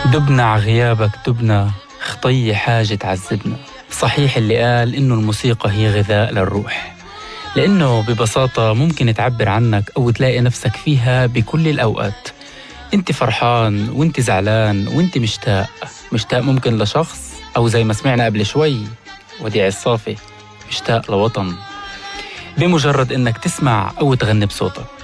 دبنا عغيابك دبنا، خطي حاجة تعذبنا. صحيح اللي قال إنه الموسيقى هي غذاء للروح، لأنه ببساطة ممكن تعبر عنك أو تلاقي نفسك فيها بكل الأوقات. انت فرحان وانت زعلان وانت مشتاق ممكن لشخص، أو زي ما سمعنا قبل شوي وديع الصافي، مشتاق لوطن. بمجرد إنك تسمع أو تغني بصوتك